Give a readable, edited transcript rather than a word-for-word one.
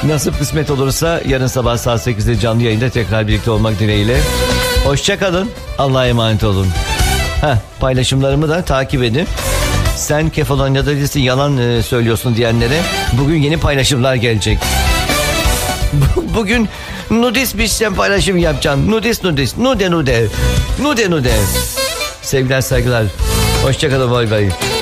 Nasip kısmet olursa yarın sabah saat 8'de canlı yayında tekrar birlikte olmak dileğiyle. Hoşçakalın. Allah'a emanet olun. Paylaşımlarımı da takip edin. Sen Kefalonya'da değilsin, yalan söylüyorsun diyenlere bugün yeni paylaşımlar gelecek. Bugün nudist bir şey paylaşım yapacağım. Nudist. Nude. Sevgiler, saygılar. Hoşçakalın, bay bay.